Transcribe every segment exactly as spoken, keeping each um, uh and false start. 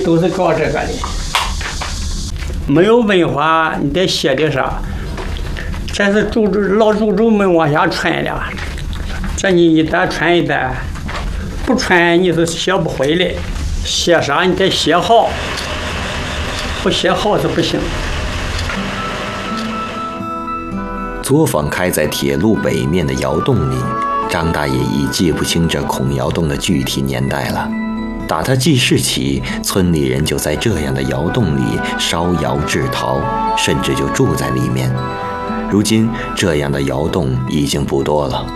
都是搞这个的。没有文化，你得学的啥？这是祖祖老祖宗们往下传的，这你一代传一代，不传你是学不会的。学啥你得学好，不学好是不行。 作坊开在铁路北面的窑洞里，张大爷已记不清这孔窑洞的具体年代了。打他记事起，村里人就在这样的窑洞里烧窑制陶，甚至就住在里面。如今这样的窑洞已经不多了。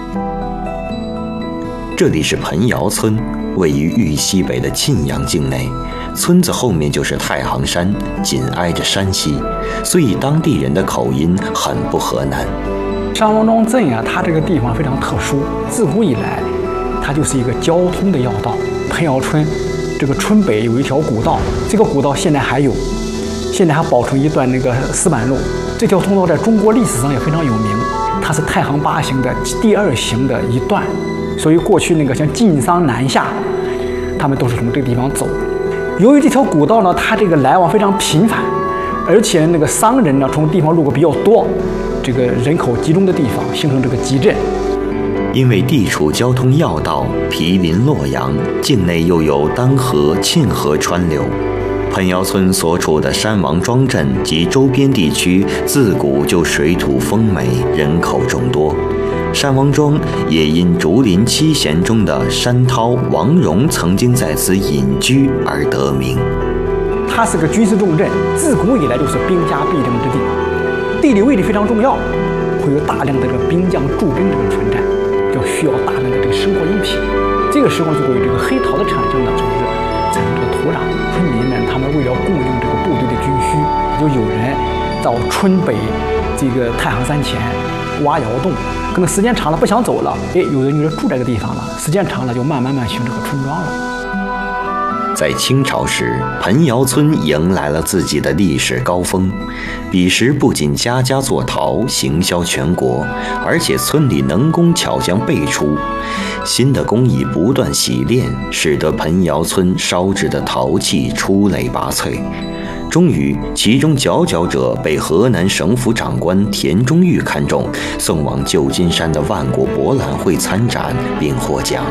这里是盆窑村，位于豫西北的沁阳境内，村子后面就是太行山，紧挨着山西，所以当地人的口音很不河南。 山王庄镇啊，它这个地方非常特殊，自古以来，它就是一个交通的要道。盆窑村这个村北有一条古道，这个古道现在还有，现在还保存一段那个石板路。这条通道在中国历史上也非常有名，它是太行八行的第二行的一段，所以过去那个像晋商南下，他们都是从这个地方走。由于这条古道呢，它这个来往非常频繁，而且那个商人呢从地方路过比较多，这个人口集中的地方形成这个集镇。 因为地处交通要道，毗邻洛阳，境内又有丹河、沁河川流，盆窑村所处的山王庄镇及周边地区自古就水土丰美，人口众多。山王庄也因竹林七贤中的山涛、王戎曾经在此隐居而得名。 它是个军事重镇，自古以来就是兵家必争之地，地理位置非常重要，会有大量的这个兵将驻兵这个存在，就需要大量的这个生活用品。这个时候就会有这个黑陶的产生呢，就是产生这个土壤。村民们他们为了供应这个部队的军需，就有人到村北这个太行山前挖窑洞，可能时间长了不想走了，哎，有的女人住这个地方了，时间长了就慢慢慢形成这个村庄了。 在清朝时，盆窑村迎来了自己的历史高峰。彼时不仅家家做陶，行销全国，而且村里能工巧匠辈出。新的工艺不断洗炼，使得盆窑村烧制的陶器出类拔萃。终于，其中佼佼者被河南省府长官田中玉看中，送往旧金山的万国博览会参展，并获奖。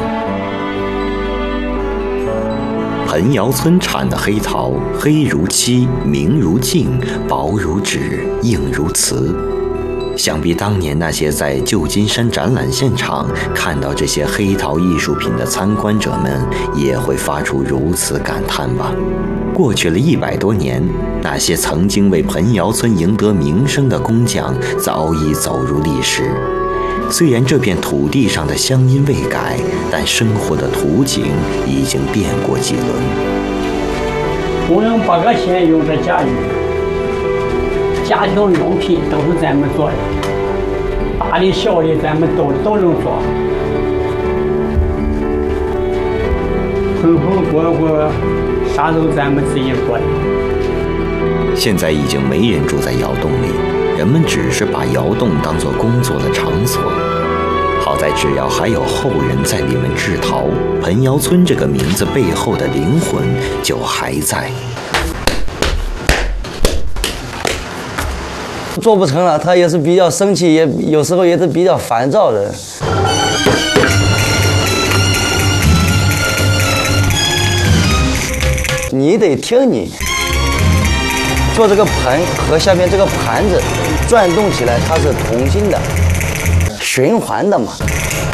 盆窑村产的黑陶，黑如漆，明如镜，薄如纸，硬如瓷。想必当年那些在旧金山展览现场看到这些黑陶艺术品的参观者们，也会发出如此感叹吧。过去了一百多年，那些曾经为盆窑村赢得名声的工匠，早已走入历史。虽然这片土地上的乡音未改，但生活的图景已经变过几轮。 我们八个县用这家具，家庭用品都是咱们做的，大的小的咱们都都能做。风风火火，啥都咱们自己做的。 现在已经没人住在窑洞里，人们只是把窑洞当作工作的场所。好在只要还有后人在里面制陶，盆窑村这个名字背后的灵魂就还在。 做不成了，他也是比较生气，也有时候也是比较烦躁的。你得听你做这个盆和下面这个盘子转动起来，它是同心的，循环的嘛。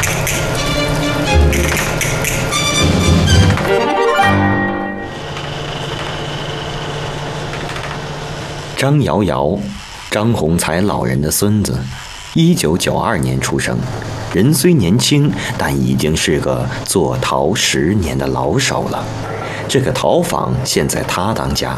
张瑶瑶，张宏才老人的孙子，一九九二年出生，人虽年轻，但已经是个做陶十年的老手了。这个陶坊现在他当家。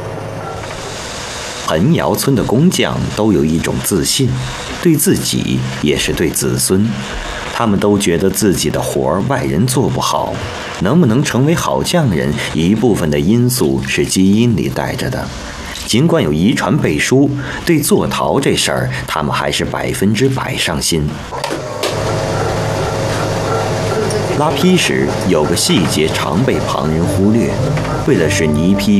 盆窑村的工匠都有一种自信，对自己也是对子孙，他们都觉得自己的活儿外人做不好，能不能成为好匠人，一部分的因素是基因里带着的。尽管有遗传背书，对做陶这事儿，他们还是百分之百上心。拉坯时有个细节常被旁人忽略，为了使泥坯